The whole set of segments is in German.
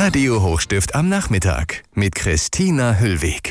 Radio Hochstift am Nachmittag mit Christina Hüllweg.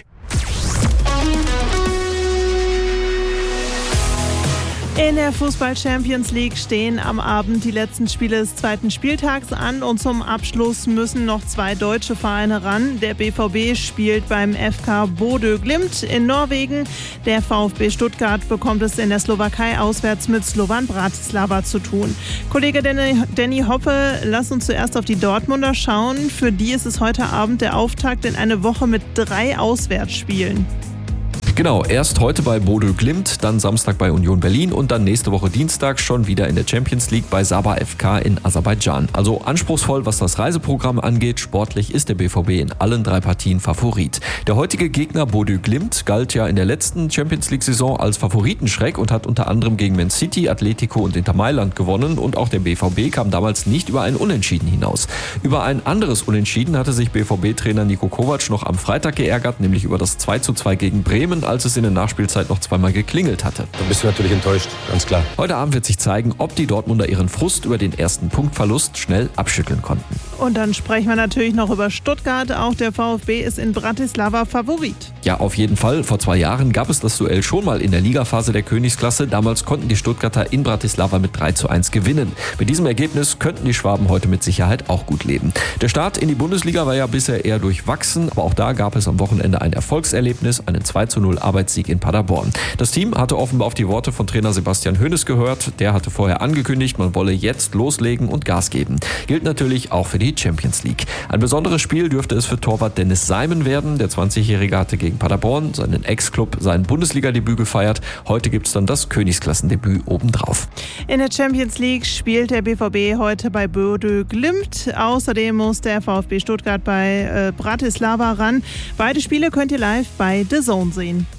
In der Fußball-Champions League stehen am Abend die letzten Spiele des zweiten Spieltags an und zum Abschluss müssen noch 2 deutsche Vereine ran. Der BVB spielt beim FK Bodø Glimt in Norwegen. Der VfB Stuttgart bekommt es in der Slowakei auswärts mit Slovan Bratislava zu tun. Kollege Danny Hoppe, lass uns zuerst auf die Dortmunder schauen. Für die ist es heute Abend der Auftakt in eine Woche mit 3 Auswärtsspielen. Genau, erst heute bei Bodø Glimt, dann Samstag bei Union Berlin und dann nächste Woche Dienstag schon wieder in der Champions League bei Sabah FK in Aserbaidschan. Also anspruchsvoll, was das Reiseprogramm angeht. Sportlich ist der BVB in allen 3 Partien Favorit. Der heutige Gegner Bodø Glimt galt ja in der letzten Champions League-Saison als Favoritenschreck und hat unter anderem gegen Man City, Atletico und Inter Mailand gewonnen. Und auch der BVB kam damals nicht über ein Unentschieden hinaus. Über ein anderes Unentschieden hatte sich BVB-Trainer Niko Kovac noch am Freitag geärgert, nämlich über das 2:2 gegen Bremen, als es in der Nachspielzeit noch zweimal geklingelt hatte. Da bist du natürlich enttäuscht, ganz klar. Heute Abend wird sich zeigen, ob die Dortmunder ihren Frust über den ersten Punktverlust schnell abschütteln konnten. Und dann sprechen wir natürlich noch über Stuttgart. Auch der VfB ist in Bratislava Favorit. Ja, auf jeden Fall. Vor 2 Jahren gab es das Duell schon mal in der Ligaphase der Königsklasse. Damals konnten die Stuttgarter in Bratislava mit 3:1 gewinnen. Mit diesem Ergebnis könnten die Schwaben heute mit Sicherheit auch gut leben. Der Start in die Bundesliga war ja bisher eher durchwachsen, aber auch da gab es am Wochenende ein Erfolgserlebnis, einen 2:0 Arbeitssieg in Paderborn. Das Team hatte offenbar auf die Worte von Trainer Sebastian Hoeneß gehört. Der hatte vorher angekündigt, man wolle jetzt loslegen und Gas geben. Gilt natürlich auch für die Champions League. Ein besonderes Spiel dürfte es für Torwart Dennis Seimen werden. Der 20-Jährige hatte gegen Paderborn, seinen Ex-Club, sein Bundesliga-Debüt gefeiert. Heute gibt es dann das Königsklassendebüt obendrauf. In der Champions League spielt der BVB heute bei Bodø Glimt. Außerdem muss der VfB Stuttgart bei Bratislava ran. Beide Spiele könnt ihr live bei DAZN sehen.